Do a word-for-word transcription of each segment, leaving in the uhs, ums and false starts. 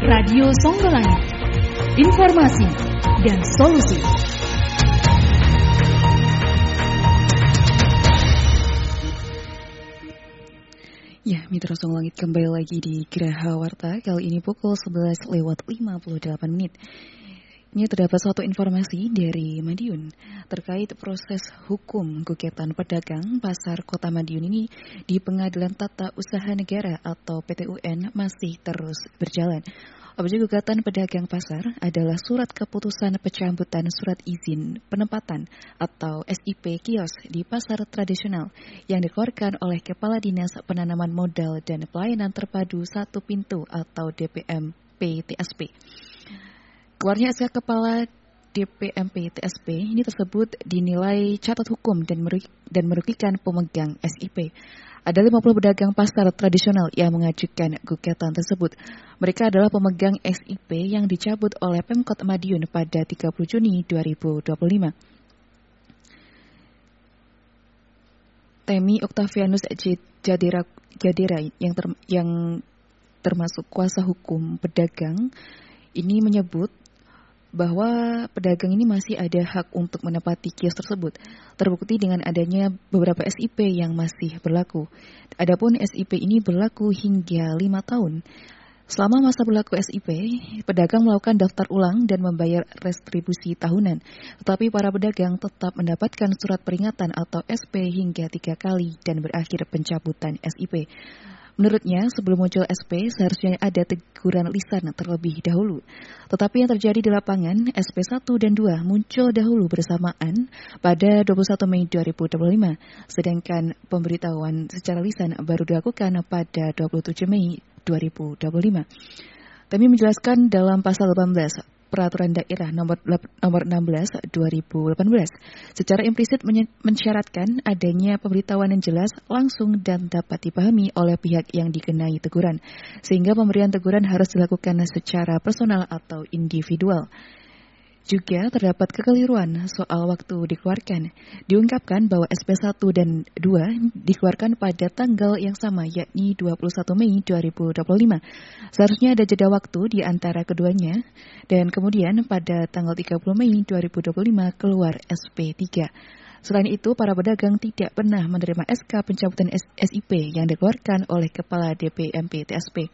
Radio Songgolangit. Informasi dan solusi. Ya, Mitra Songgolangit kembali lagi di Geraha Warta. Kali ini pukul sebelas lewat lima puluh delapan menit. Ini terdapat suatu informasi dari Madiun terkait proses hukum gugatan pedagang pasar Kota Madiun ini di Pengadilan Tata Usaha Negara atau P T U N masih terus berjalan. Objek gugatan pedagang pasar adalah surat keputusan pencabutan surat izin penempatan atau S I P kios di pasar tradisional yang dikeluarkan oleh Kepala Dinas Penanaman Modal dan Pelayanan Terpadu Satu Pintu atau D P M P T S P. Keluarnya S K Kepala D P M P T S P ini tersebut dinilai catat hukum dan merugikan pemegang S I P. Ada lima puluh pedagang pasar tradisional yang mengajukan gugatan tersebut. Mereka adalah pemegang S I P yang dicabut oleh Pemkot Madiun pada tiga puluh Juni dua ribu dua puluh lima. Temi Octavianus Jadera, Jadera yang, ter, yang termasuk kuasa hukum pedagang ini menyebut bahwa pedagang ini masih ada hak untuk menempati kios tersebut. Terbukti dengan adanya beberapa S I P yang masih berlaku. Adapun S I P ini berlaku hingga lima tahun. Selama masa berlaku S I P, pedagang melakukan daftar ulang dan membayar retribusi tahunan. Tetapi para pedagang tetap mendapatkan surat peringatan atau S P hingga tiga kali dan berakhir pencabutan S I P. Menurutnya, sebelum muncul S P, seharusnya ada teguran lisan terlebih dahulu. Tetapi yang terjadi di lapangan, S P satu dan dua muncul dahulu bersamaan pada dua puluh satu Mei dua ribu dua puluh lima, sedangkan pemberitahuan secara lisan baru dilakukan pada dua puluh tujuh Mei dua ribu dua puluh lima. Kami menjelaskan dalam pasal delapan belas Peraturan Daerah nomor nomor enam belas dua ribu delapan belas secara implisit mensyaratkan adanya pemberitahuan yang jelas, langsung dan dapat dipahami oleh pihak yang dikenai teguran, sehingga pemberian teguran harus dilakukan secara personal atau individual. Juga terdapat kekeliruan soal waktu dikeluarkan. Diungkapkan bahwa S P satu dan dua dikeluarkan pada tanggal yang sama, yakni dua puluh satu Mei dua ribu dua puluh lima. Seharusnya ada jeda waktu di antara keduanya, dan kemudian pada tanggal tiga puluh Mei dua ribu dua puluh lima keluar S P tiga. Selain itu, para pedagang tidak pernah menerima S K pencabutan S I P yang dikeluarkan oleh Kepala D P M P T S P.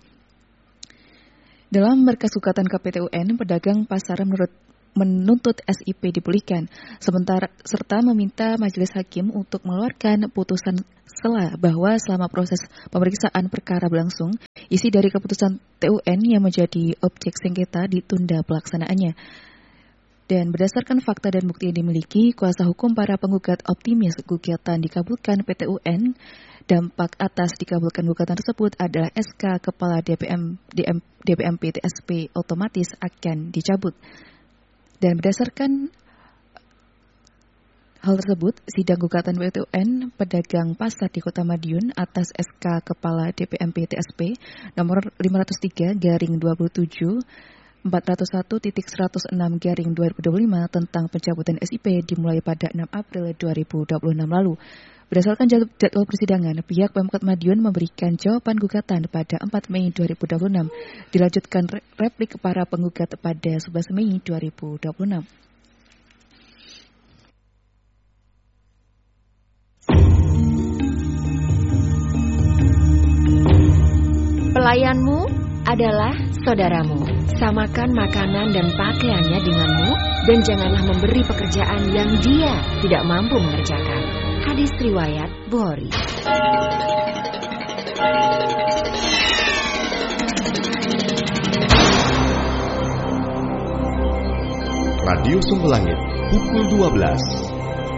Dalam berkas gugatan ke P T U N, pedagang pasar menurut menuntut S I P dipulihkan, sementara serta meminta majelis hakim untuk mengeluarkan putusan sela bahwa selama proses pemeriksaan perkara berlangsung, isi dari keputusan T U N yang menjadi objek sengketa ditunda pelaksanaannya. Dan berdasarkan fakta dan bukti yang dimiliki, kuasa hukum para penggugat optimis gugatan dikabulkan P T U N. Dampak atas dikabulkan gugatan tersebut adalah S K Kepala D P M, D P M P T S P otomatis akan dicabut. Dan berdasarkan hal tersebut, sidang gugatan P T U N pedagang pasar di Kota Madiun atas S K Kepala D P M P T S P nomor lima nol tiga garing dua puluh tujuh empat nol satu titik seratus enam garing dua ribu dua puluh lima tentang pencabutan S I P dimulai pada enam April dua ribu dua puluh enam lalu. Berdasarkan jadwal persidangan, pihak Pemkot Madiun memberikan jawaban gugatan pada empat Mei dua ribu dua puluh enam. Dilanjutkan replik para penggugat pada sebelas Mei dua ribu dua puluh enam. Pelayanmu adalah saudaramu. Samakan makanan dan pakaiannya denganmu, dan janganlah memberi pekerjaan yang dia tidak mampu mengerjakan. Hadis riwayat Bukhari. Radio Songgolangit pukul dua belas